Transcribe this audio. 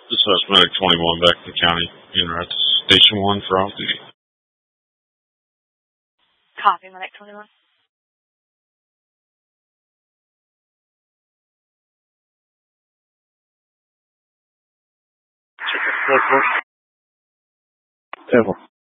Dispatch Medic 21 back to the county. Interrupt Station 1 for off duty. Copy, Medic 21. Careful.